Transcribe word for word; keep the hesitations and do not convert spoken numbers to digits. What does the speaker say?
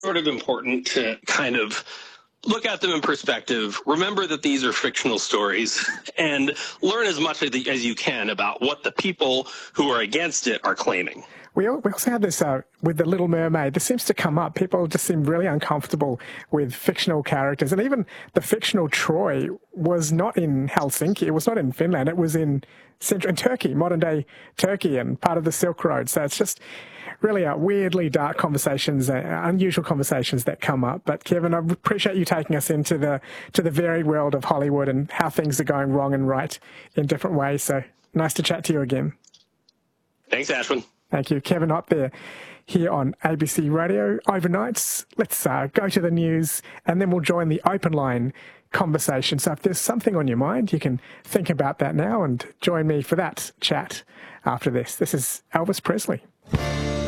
sort of important to kind of look at them in perspective, remember that these are fictional stories, and learn as much as you can about what the people who are against it are claiming. We also have this uh, with The Little Mermaid. This seems to come up. People just seem really uncomfortable with fictional characters. And even the fictional Troy was not in Helsinki. It was not in Finland. It was in Central in Turkey, modern-day Turkey, and part of the Silk Road. So it's just really uh, weirdly dark conversations, uh, unusual conversations that come up. But Kevin, I appreciate you taking us into the to the varied world of Hollywood and how things are going wrong and right in different ways. So nice to chat to you again. Thanks, Ashwin. Thank you. Kevin Ott there here on A B C Radio Overnights. Let's uh, go to the news and then we'll join the open line conversation. So if there's something on your mind, you can think about that now and join me for that chat after this. This is Elvis Presley.